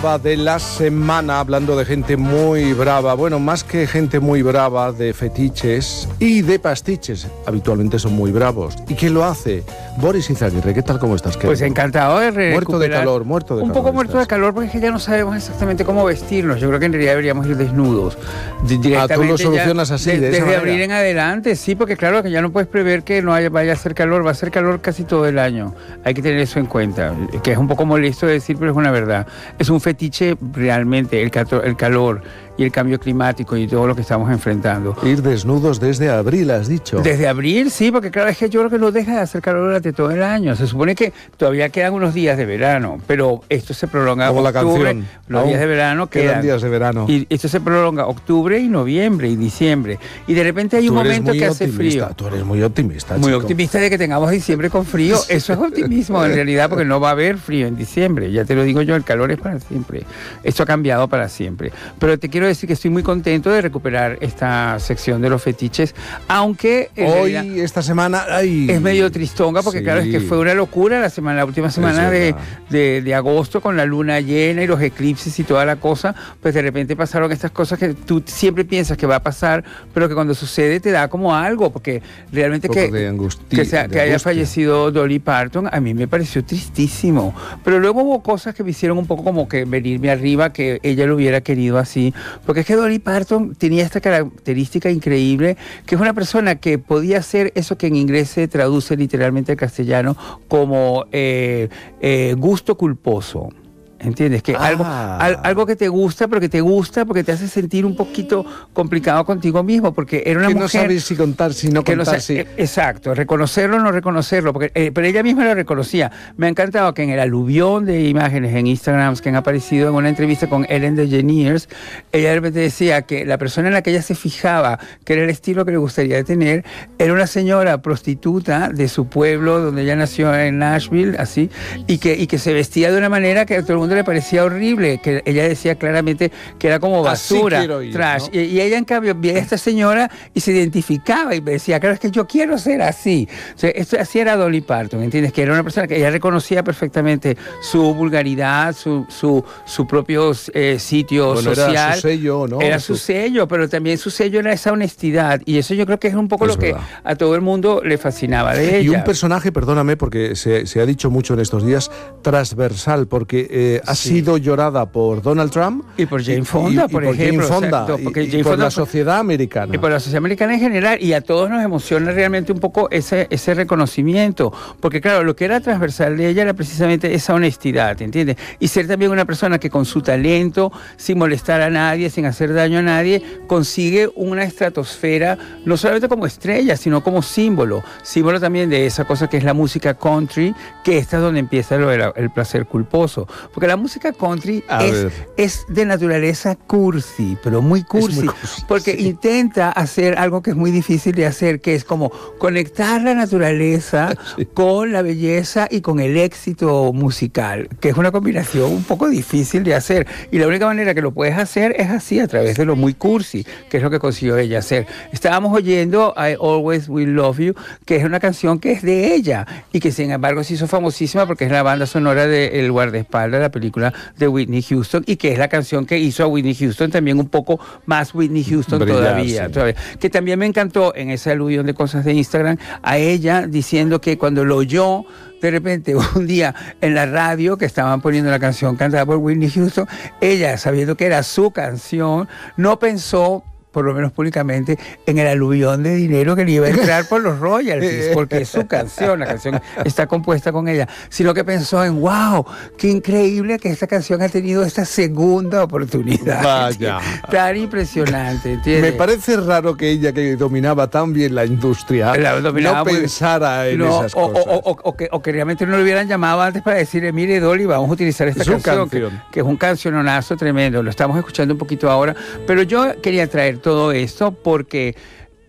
De la semana, hablando de gente muy brava, bueno, más que gente muy brava, de fetiches y de pastiches, habitualmente son muy bravos. ¿Y quién lo hace? Boris Izaguirre, ¿qué tal, cómo estás? Pues encantado de recuperar. Muerto de calor. Un poco muerto de calor porque es que ya no sabemos exactamente cómo vestirnos. Yo creo que en realidad deberíamos ir desnudos. Tú lo solucionas así, desde abril en adelante, sí, porque claro que ya no puedes prever que no vaya a hacer calor, va a hacer calor casi todo el año. Hay que tener eso en cuenta, que es un poco molesto de decir, pero es una verdad. Es un fetiche realmente, el calor y el cambio climático y todo lo que estamos enfrentando. Ir desnudos desde abril, has dicho. Desde abril, sí, porque claro, es que yo creo que no deja de hacer calor durante todo el año. Se supone que todavía quedan unos días de verano, pero esto se prolonga como octubre, la canción. Los días de verano quedan días de verano. Y esto se prolonga octubre y noviembre y diciembre. Y de repente hay un momento que hace frío. Tú eres muy optimista, Muy chico. optimista de que tengamos diciembre con frío. Eso es optimismo en realidad, porque no va a haber frío en diciembre. Ya te lo digo yo, el calor es para siempre. Esto ha cambiado para siempre. Pero te quiero decir que estoy muy contento de recuperar esta sección de los fetiches, aunque hoy, esta semana, es medio tristonga, porque sí, claro, es que fue una locura la última semana de agosto, con la luna llena y los eclipses y toda la cosa. Pues de repente pasaron estas cosas que tú siempre piensas que va a pasar, pero que cuando sucede te da como algo, porque realmente que haya fallecido Dolly Parton a mí me pareció tristísimo, pero luego hubo cosas que me hicieron un poco como que venirme arriba, que ella lo hubiera querido así, porque es que Dolly Parton tenía esta característica increíble, que es una persona que podía hacer eso que en inglés se traduce literalmente al castellano como gusto culposo. ¿Entiendes? Que algo que te gusta, pero que te gusta porque te hace sentir un poquito complicado contigo mismo, porque era una mujer... Que no sabes si contar, si no contar, sí. Exacto, reconocerlo o no reconocerlo, porque, pero ella misma lo reconocía. Me ha encantado que en el aluvión de imágenes en Instagram que han aparecido en una entrevista con Ellen DeGeneres, ella de repente decía que la persona en la que ella se fijaba, que era el estilo que le gustaría tener, era una señora prostituta de su pueblo, donde ella nació en Nashville, así, y que se vestía de una manera que a todo el mundo le parecía horrible, que ella decía claramente que era como basura, ir, trash, ¿no? Y ella en cambio veía a esta señora y se identificaba y me decía, claro, es que yo quiero ser así. O sea, así era Dolly Parton, ¿entiendes? Que era una persona que ella reconocía perfectamente su vulgaridad, su propio sitio social. Era su sello, ¿no? Era su sello, pero también su sello era esa honestidad, y eso yo creo que es un poco lo que a todo el mundo le fascinaba de ella. Y un personaje, perdóname, porque se ha dicho mucho en estos días, transversal, porque ha sido llorada por Donald Trump y por Jane Fonda, por ejemplo. Jane Fonda, y por la sociedad americana. Y por la sociedad americana en general, y a todos nos emociona realmente un poco ese reconocimiento, porque claro, lo que era transversal de ella era precisamente esa honestidad, ¿entiendes? Y ser también una persona que con su talento, sin molestar a nadie, sin hacer daño a nadie, consigue una estratosfera, no solamente como estrella, sino como símbolo también de esa cosa que es la música country, que esta es donde empieza el placer culposo, porque la música country es de naturaleza cursi, pero muy cursi, porque intenta hacer algo que es muy difícil de hacer, que es como conectar la naturaleza con la belleza y con el éxito musical, que es una combinación un poco difícil de hacer, y la única manera que lo puedes hacer es así, a través de lo muy cursi, que es lo que consiguió ella hacer. Estábamos oyendo I Always Will Love You, que es una canción que es de ella, y que sin embargo se hizo famosísima porque es la banda sonora de El guardaespaldas, la película de Whitney Houston, y que es la canción que hizo a Whitney Houston también un poco más Whitney Houston todavía. Que también me encantó en ese aluvión de cosas de Instagram a ella diciendo que cuando lo oyó de repente un día en la radio que estaban poniendo la canción cantada por Whitney Houston, ella, sabiendo que era su canción, no pensó, por lo menos públicamente, en el aluvión de dinero que le iba a entrar por los royalties, porque es su canción, la canción está compuesta con ella, sino que pensó en, wow, qué increíble que esta canción ha tenido esta segunda oportunidad. Vaya. Tan impresionante, ¿entiendes? Me parece raro que ella, que dominaba tan bien la industria, no pensara en esas cosas. O que realmente no lo hubieran llamado antes para decirle, mire, Dolly, vamos a utilizar esta canción. Que es un canciononazo tremendo, lo estamos escuchando un poquito ahora, pero yo quería traer todo esto porque